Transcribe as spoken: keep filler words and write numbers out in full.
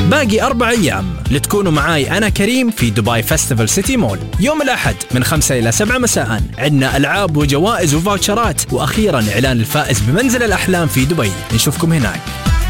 باقي أربع أيام لتكونوا معاي أنا كريم في دبي فيستيفال سيتي مول يوم الأحد من خمسة إلى سبعة مساء. عندنا ألعاب وجوائز وفاوتشرات، وأخيرا إعلان الفائز بمنزل الأحلام في دبي. نشوفكم هناك.